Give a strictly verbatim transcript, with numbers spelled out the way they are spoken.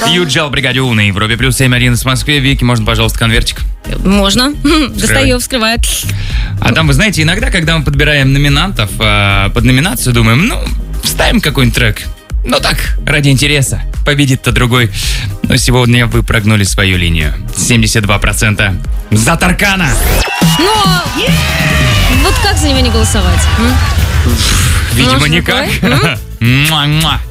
Юджел, бригаде У на Европе. Плюс семь один в Москве. Вики, можно, пожалуйста, конвертик? Можно. Достаю, вскрываю. А там, вы знаете, иногда, когда мы подбираем номинантов э, под номинацию, думаем, ну, вставим какой-нибудь трек. Ну так, ради интереса. Победит-то другой. Но сегодня вы прогнули свою линию. семьдесят два процента за Таркана. Но вот как за него не голосовать? м? Видимо, Может, никак. такой? М? Муа-муа.